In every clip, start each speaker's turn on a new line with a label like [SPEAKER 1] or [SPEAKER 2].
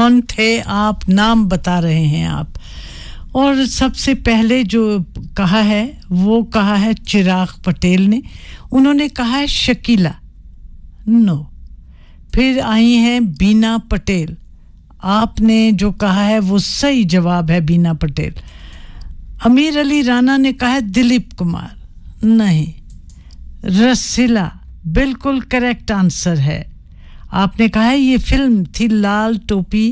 [SPEAKER 1] कौन थे आप नाम बता रहे हैं आप और सबसे पहले जो कहा है वो कहा है चिराग पटेल ने उन्होंने कहा है शकीला नो फिर आई हैं बीना पटेल आपने जो कहा है वो सही जवाब है बीना पटेल अमीर अली राणा ने कहा है दिलीप कुमार नहीं रसीला बिल्कुल करेक्ट आंसर है आपने कहा है ये फिल्म थी लाल टोपी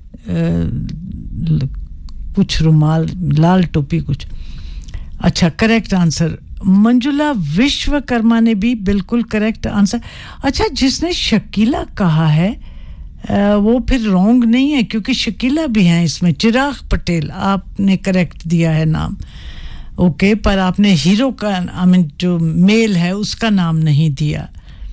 [SPEAKER 1] कुछ रुमाल लाल टोपी कुछ अच्छा करेक्ट आंसर मंजुला विश्वकर्मा ने भी बिल्कुल करेक्ट आंसर अच्छा जिसने शकीला कहा है वो फिर रॉन्ग नहीं है क्योंकि शकीला भी हैं इसमें चिराग पटेल आपने करेक्ट दिया है नाम ओके पर आपने हीरो का आई मीन जो मेल है उसका नाम नहीं दिया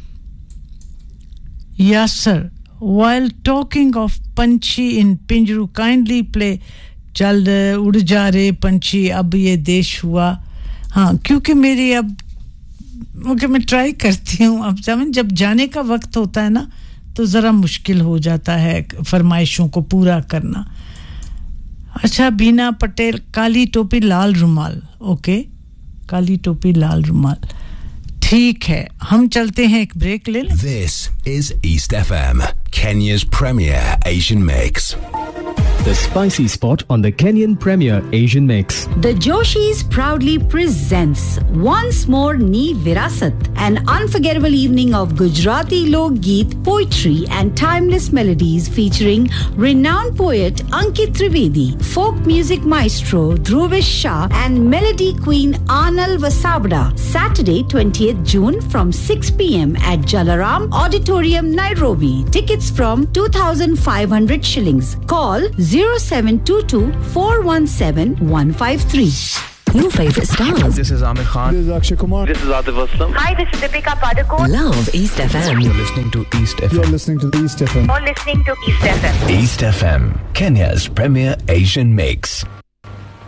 [SPEAKER 1] yes sir while talking of पंछी in पिंजरू kindly play चल उड़ जा रे पंछी अब ये देश हुआ हाँ क्योंकि मेरी अब ओके मैं ट्राई करती हूँ अब जब जाने का वक्त होता है ना तो जरा मुश्किल हो जाता है फरमाइशों को पूरा करना अच्छा बीना पटेल काली टोपी लाल रुमाल ओके काली टोपी लाल रुमाल ठीक है हम चलते हैं एक ब्रेक ले लें
[SPEAKER 2] This is East FM Kenya's premier Asian mix
[SPEAKER 3] The spicy spot on the Kenyan Premier Asian Mix.
[SPEAKER 4] The Joshis proudly presents once more Ni Virasat, an unforgettable evening of Gujarati Lok Geet, poetry and timeless melodies featuring renowned poet Ankit Trivedi, folk music maestro Dhruvesh Shah and melody queen Anal Vasabda. Saturday 20th June from 6 p.m. at Jalaram Auditorium, Nairobi. Tickets from 2,500 shillings. Call 0722 417 153.
[SPEAKER 5] Your favorite stars.
[SPEAKER 6] This is Amir Khan.
[SPEAKER 7] This is Akshay Kumar.
[SPEAKER 6] This is Atif Aslam.
[SPEAKER 8] Hi, this is Deepika Padukone.
[SPEAKER 5] Love East FM.
[SPEAKER 6] You're listening to East FM.
[SPEAKER 7] You're listening to East FM.
[SPEAKER 8] You're listening to East FM.
[SPEAKER 2] East FM Kenya's premier Asian mix